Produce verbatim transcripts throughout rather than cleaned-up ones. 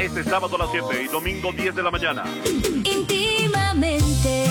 Este sábado a las siete y domingo diez de la mañana. Íntimamente.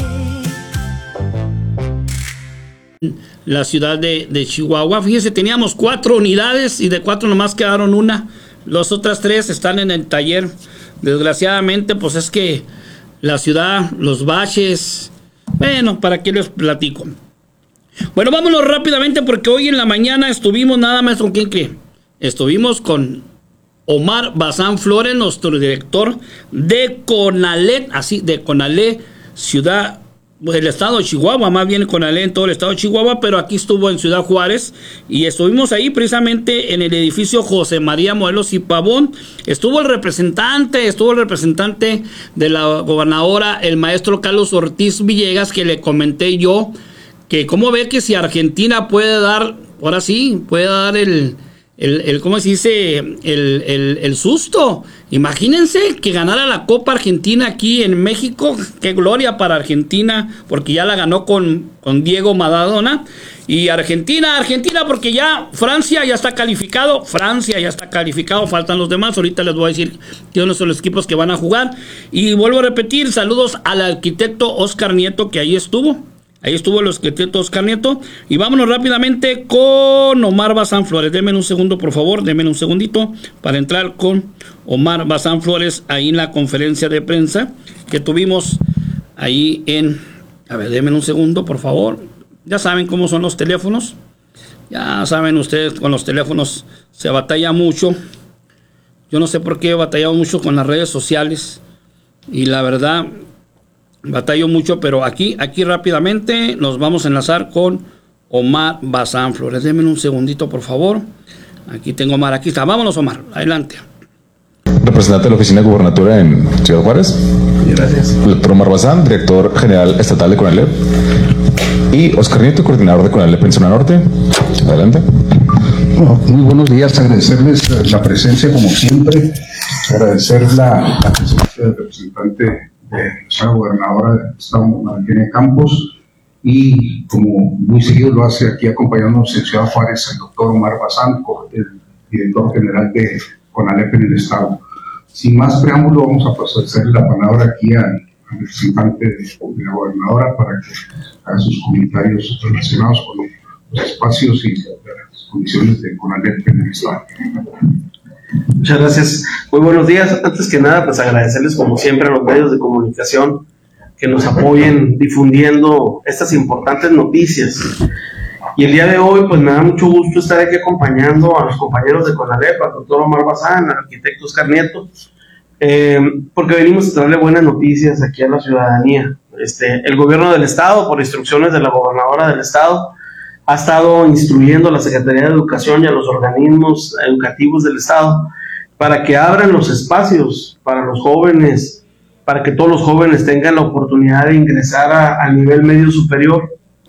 La ciudad de, de Chihuahua, fíjese, teníamos cuatro unidades y de cuatro nomás quedaron una. Las otras tres están en el taller. Desgraciadamente, pues es que la ciudad, los baches, bueno, ¿para qué les platico? Bueno, vámonos rápidamente porque hoy en la mañana estuvimos nada más con quién cree. Estuvimos con Omar Bazán Flores, nuestro director de CONALEP, así, de CONALEP, ciudad, pues el estado de Chihuahua, más bien CONALEP en todo el estado de Chihuahua, pero aquí estuvo en Ciudad Juárez y estuvimos ahí precisamente en el edificio José María Morelos y Pavón. Estuvo el representante, estuvo el representante de la gobernadora, el maestro Carlos Ortiz Villegas, que le comenté yo que cómo ve que si Argentina puede dar, ahora sí, puede dar el... El, el, ¿cómo se dice? El, el, el susto. Imagínense que ganara la Copa Argentina aquí en México. Qué gloria para Argentina, porque ya la ganó con, con Diego Maradona. Y Argentina, Argentina, porque ya Francia ya está calificado. Francia ya está calificado, faltan los demás. Ahorita les voy a decir quiénes son los equipos que van a jugar. Y vuelvo a repetir, saludos al arquitecto Oscar Nieto, que ahí estuvo. Ahí estuvo el arquitecto Oscar Nieto. Y vámonos rápidamente con Omar Bazán Flores. Denme un segundo, por favor. Denme un segundito para entrar con Omar Bazán Flores ahí en la conferencia de prensa que tuvimos ahí en... A ver, denme un segundo, por favor. Ya saben cómo son los teléfonos. Ya saben ustedes, con los teléfonos se batalla mucho. Yo no sé por qué he batallado mucho con las redes sociales. Y la verdad... batallo mucho, pero aquí, aquí rápidamente nos vamos a enlazar con Omar Bazán Flores. Denme un segundito, por favor. Aquí tengo Omar, aquí está. Vámonos, Omar, adelante. Representante de la Oficina de Gubernatura en Ciudad Juárez. Gracias. El doctor Omar Bazán, director general estatal de CONALEP. Y Oscar Nieto, coordinador de CONALEP en Zona Norte. Adelante. Bueno, muy buenos días, agradecerles la presencia como siempre, agradecer la, la presencia del representante de la gobernadora del estado, Martina Campos, y como muy seguido lo hace aquí acompañándonos en Ciudad Juárez el doctor Omar Bazán, el director general de CONALEP en el estado. Sin más preámbulo, vamos a pasar la palabra aquí al, al representante de, de la gobernadora para que haga sus comentarios relacionados con los espacios y las condiciones de CONALEP en el estado. Muchas gracias. Muy buenos días. Antes que nada, pues agradecerles como siempre a los medios de comunicación que nos apoyen difundiendo estas importantes noticias. Y el día de hoy, pues me da mucho gusto estar aquí acompañando a los compañeros de CONALEP, al doctor Omar Bazán, al arquitecto Oscar Nieto, eh, porque venimos a traerle buenas noticias aquí a la ciudadanía. Este, el gobierno del estado, por instrucciones de la gobernadora del estado, ha estado instruyendo a la Secretaría de Educación y a los organismos educativos del estado para que abran los espacios para los jóvenes, para que todos los jóvenes tengan la oportunidad de ingresar a, a nivel medio superior.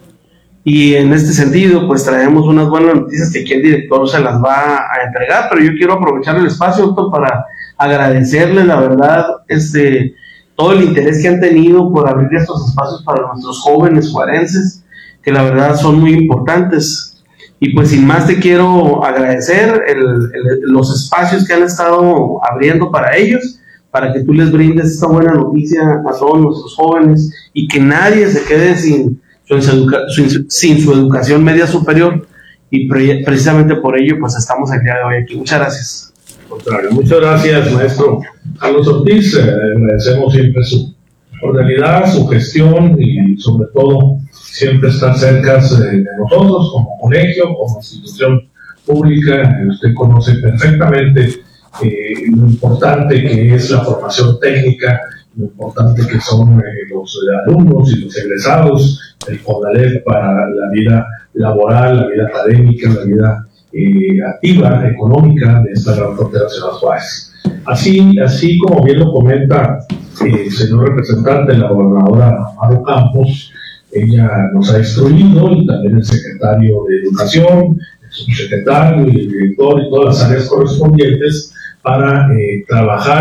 Y en este sentido, pues traemos unas buenas noticias que aquí el director se las va a entregar, pero yo quiero aprovechar el espacio, doctor, para agradecerles, la verdad, este, todo el interés que han tenido por abrir estos espacios para nuestros jóvenes juarenses, que la verdad son muy importantes. Y pues sin más te quiero agradecer el, el, los espacios que han estado abriendo para ellos, para que tú les brindes esta buena noticia a todos nuestros jóvenes y que nadie se quede sin su, educa sin, sin su educación media superior, y pre precisamente por ello pues estamos el día de hoy aquí. Muchas gracias. Contrario, muchas gracias, maestro Carlos Ortiz. Eh, agradecemos siempre su cordialidad, su gestión y sobre todo siempre estar cerca de nosotros como colegio, como institución pública. Usted conoce perfectamente eh, lo importante que es la formación técnica, lo importante que son eh, los alumnos y los egresados del CONALEP para la vida laboral, la vida académica, la vida eh, activa, económica de esta gran frontera Ciudad Juárez. Así, así como bien lo comenta el eh, señor representante, la gobernadora Amaro Campos, ella nos ha instruido, y también el secretario de Educación, el subsecretario y el director y todas las áreas correspondientes para eh, trabajar